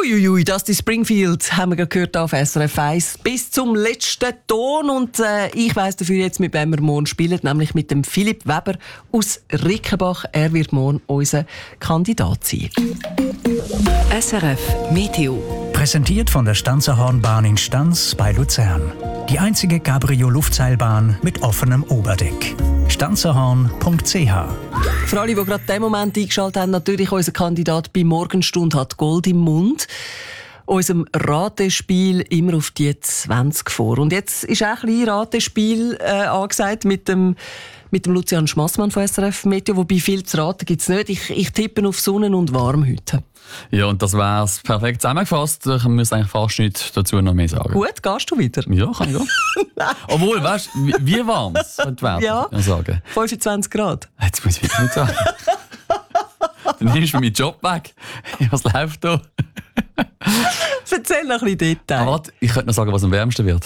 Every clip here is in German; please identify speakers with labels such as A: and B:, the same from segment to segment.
A: Huiuiui, das die Springfield haben wir gerade gehört auf SRF 1 bis zum letzten Ton. Und ich weiss dafür jetzt, mit wem wir morgen spielen, nämlich mit dem Philipp Weber aus Rickenbach. Er wird morgen unser Kandidat sein.
B: SRF Meteo.
C: Präsentiert von der Stanzerhornbahn in Stanz bei Luzern. Die einzige Cabrio-Luftseilbahn mit offenem Oberdeck. stanzerhorn.ch.
A: Für alle, die gerade diesen Moment eingeschaltet haben, natürlich unser Kandidat bei Morgenstunde hat Gold im Mund. Unserem Ratespiel immer auf die 20 vor. Und jetzt ist auch ein bisschen Ratespiel angesagt mit dem Lucian Schmassmann von SRF Meteo, wobei viel zu raten gibt es nicht. Ich tippe auf Sonnen und warm heute.
D: Ja, und das wäre es perfekt zusammengefasst. Ich muss eigentlich fast nichts dazu noch mehr sagen.
A: Gut, gehst du wieder?
D: Ja, kann ich auch. Obwohl, weißt du, wie warm es wird
A: ja,
D: sagen.
A: 25 Grad.
D: Jetzt muss ich wieder nicht sagen. Dann nimmst du meinen Job weg. Was läuft da?
A: Erzähl noch ein bisschen Detail.
D: Warte, ich könnte noch sagen, was am wärmsten wird.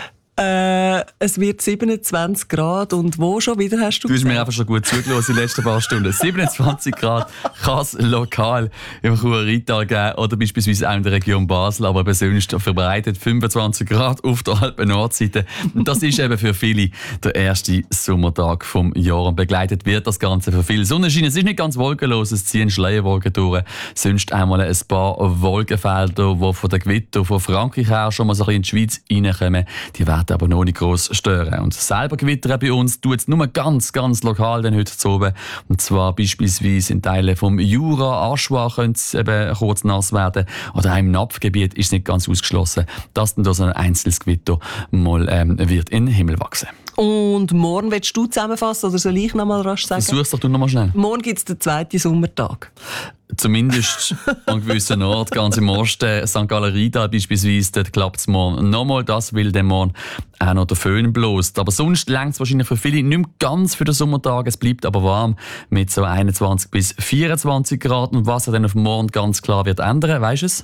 A: Es wird 27 Grad und wo schon wieder hast du
D: hast mir einfach schon gut zugelassen in den letzten paar Stunden. 27 Grad kann es lokal im Churer Rheintal geben oder beispielsweise auch in der Region Basel, aber persönlich verbreitet 25 Grad auf der Alpen-Nordseite. Und das ist eben für viele der erste Sommertag vom Jahr und begleitet wird das Ganze für viele Sonnenschein. Es ist nicht ganz wolkenlos, es ziehen Schleierwolken durch, sonst einmal ein paar Wolkenfelder, die von der Gewitter von Frankreich her schon mal so ein bisschen in die Schweiz reinkommen. Die werden aber noch nicht gross stören. Und selber gewittern bei uns tut es nur ganz, ganz lokal dann heute zu oben. Und zwar beispielsweise in Teilen vom Jura, Aschua könnte es eben kurz nass werden. Oder auch im Napfgebiet ist es nicht ganz ausgeschlossen, dass dann da so ein einzelnes Gewitter mal wird in den Himmel wachsen.
A: Und morgen willst du zusammenfassen oder soll ich noch mal rasch sagen?
D: Versuch's doch noch mal schnell.
A: Morgen gibt es den zweiten Sommertag.
D: Zumindest an gewissen Orten, ganz im Osten, St. Gallen Rheintal beispielsweise, dort klappt es morgen nochmal. Das will dann morgen auch noch der Föhn bläst. Aber sonst reicht es wahrscheinlich für viele nicht mehr ganz für den Sommertag. Es bleibt aber warm mit so 21 bis 24 Grad. Und was er dann auf morgen ganz klar wird ändern, weisst du es?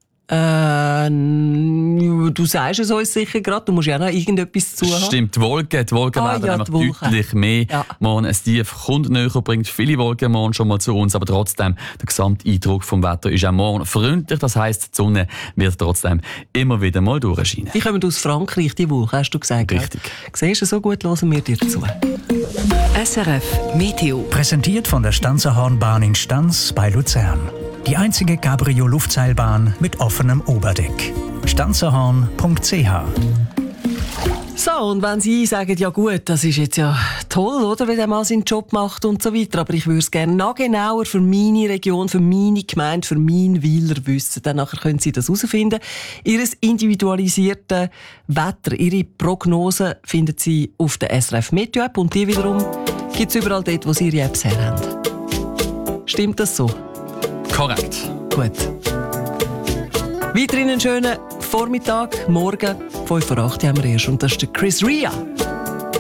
A: Du sagst es uns sicher gerade, du musst ja noch irgendetwas zu haben.
D: Stimmt, die Wolken werden nämlich deutlich mehr. Ja. Morgen ein Tief kommt näher, bringt viele Wolken morgen schon mal zu uns, aber trotzdem, der Gesamteindruck vom Wetter ist auch morgen freundlich. Das heisst, die Sonne wird trotzdem immer wieder mal durchscheinen.
A: Die kommen aus Frankreich, die Wolken, hast du gesagt.
D: Richtig.
A: Siehst du, so gut hören wir dir zu.
B: SRF Meteo.
C: Präsentiert von der Stanzerhornbahn in Stanz bei Luzern. Die einzige Cabrio-Luftseilbahn mit offenem Oberdeck. stanzerhorn.ch.
A: So, und wenn Sie sagen, ja gut, das ist jetzt ja toll, oder, wie der Mann seinen Job macht und so weiter, aber ich würde es gerne noch genauer für meine Region, für meine Gemeinde, für meinen Weiler wissen, dann nachher können Sie das herausfinden. Ihr individualisiertes Wetter, Ihre Prognosen finden Sie auf der SRF Meteo App und die wiederum gibt es überall dort, wo Sie Ihre Apps her haben. Stimmt das so?
D: Korrekt.
A: Gut. Weiterhin einen schönen Vormittag, morgen 5:08 Uhr haben wir erst und das ist der Chris Ria.